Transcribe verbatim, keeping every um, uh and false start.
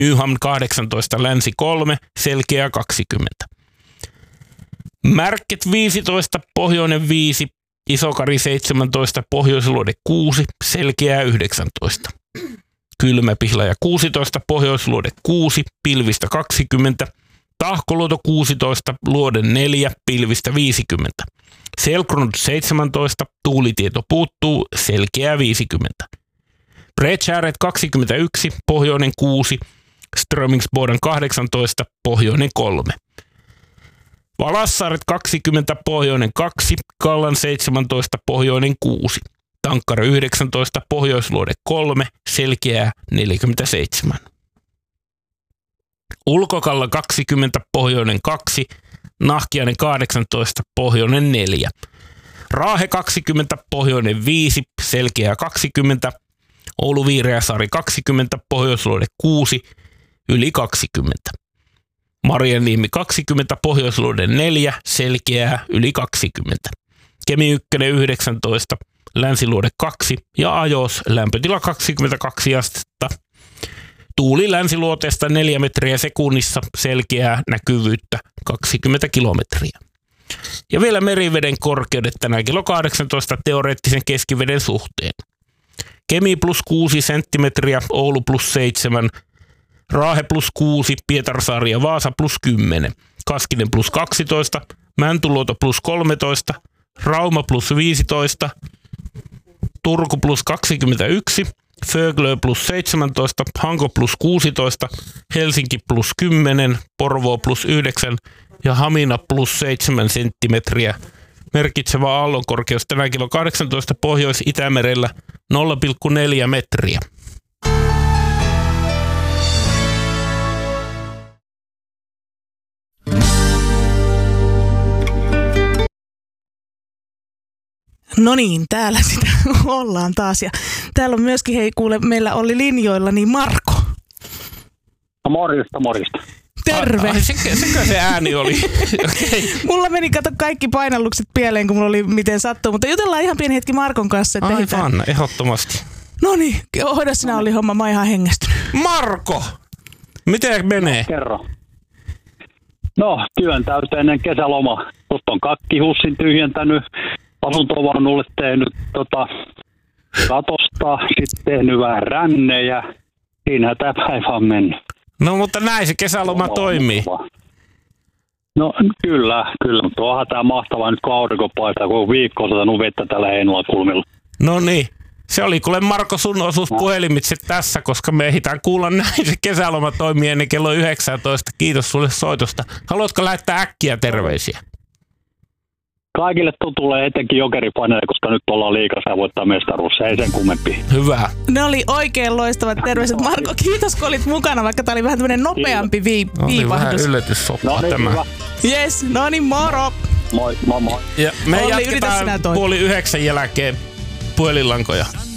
Nyham kahdeksantoista, Länsi kolme, Selkeä kaksikymmentä. Märket viisitoista, Pohjoinen viisi, Isokari seitsemäntoista, Pohjoisluode kuusi, Selkeää yhdeksäntoista. Kylmäpihlaja kuusitoista, Pohjoisluode kuusi, Pilvistä kaksikymmentä. Tahkoluoto kuusitoista, Luode neljä, Pilvistä viisikymmentä. Selkrund seitsemäntoista, Tuulitieto puuttuu, Selkeää viisikymmentä. Bredtjäret kaksikymmentäyksi, Pohjoinen kuusi, Strömingsboden kahdeksantoista, Pohjoinen kolme. Valassaaret kaksikymmentä, Pohjoinen kaksi, Kallan seitsemäntoista, Pohjoinen kuusi. Tankkara yhdeksäntoista, Pohjoisluode kolme, Selkeää neljäkymmentäseitsemän. Ulkokalla kaksikymmentä, Pohjoinen kaksi, Nahkiainen kahdeksantoista, Pohjoinen neljä. Raahe kaksikymmentä, Pohjoinen viisi, Selkeää kaksikymmentä. Oulu Viireäsaari kaksikymmentä, Pohjoisluode kuusi, Yli kaksikymmentä. Marjaniemi kaksikymmentä, Pohjoisluode neljä, Selkeää Yli kaksikymmentä. Kemi yksi yhdeksäntoista, Länsiluode kaksi ja Ajos lämpötila kaksikymmentäkaksi astetta. Tuuli länsiluoteesta neljä metriä sekunnissa, Selkeää näkyvyyttä kaksikymmentä kilometriä. Ja vielä meriveden korkeudet tänään kello kahdeksantoista teoreettisen keskiveden suhteen. Kemi plus kuusi senttimetriä, Oulu plus seitsemän, Raahe plus kuusi, Pietarsaari ja Vaasa plus kymmenen, Kaskinen plus kaksitoista, Mäntyluoto plus kolmetoista, Rauma plus viisitoista, Turku plus kaksikymmentäyksi, Föglö plus seitsemäntoista, Hanko plus kuusitoista, Helsinki plus kymmenen, Porvoo plus yhdeksän ja Hamina plus seitsemän senttimetriä. Merkitsevä aallonkorkeus tänään kello kahdeksantoista Pohjois-Itämerellä nolla pilkku neljä metriä. No niin, täällä sitä ollaan taas. Ja täällä on myöskin, hei kuule, meillä oli linjoilla, niin Marko. No morjesta, morjesta. Terve. Ai, sekö, sekö se ääni oli? Okay. Mulla meni, kato, kaikki painallukset pieleen, kun mulla oli miten sattuu. Mutta jutellaan ihan pieni hetki Markon kanssa. Että aivan, ehdottomasti. No niin, hoida sinä oli homma, mä oon ihan hengästynyt. Marko! Miten menee? No, kerro. No, työntäyteinen kesäloma. Tuosta on kakkihussin tyhjentänyt. Asuntovaunulle tehnyt tota, katosta, sitten tehnyt vähän rännejä. Siinähän tämä päivä on mennyt. No mutta näin se kesäloma Oma, toimii. No kyllä, kyllä, mutta onhan tämä mahtavaa nyt kun aurinko paistaa, kun viikko on satanut vettä tällä Heinolan kulmilla. No niin, se oli kuule Marko sun osuus no. puhelimitse tässä, koska me ehditään kuulla näin se kesäloma toimii ennen kello yhdeksäntoista. Kiitos sulle soitosta. Haluatko lähettää äkkiä terveisiä? Kaikille tutulle etenkin jokeripaneille, koska nyt ollaan liigassa ja voittaa mestaruus. Ei sen kummempi. Hyvä. Ne oli oikein loistavat terveiset. Marko, kiitos kun olit mukana, vaikka tämä oli vähän tämmöinen nopeampi vii- no, viivahdus. Vähän yllätyssoppa no, niin, tämä. Hyvä. Yes, no niin moro. Moi, moi, moi. Ja me Olli, jatketaan puoli yhdeksän jälkeen puhelinlankoja.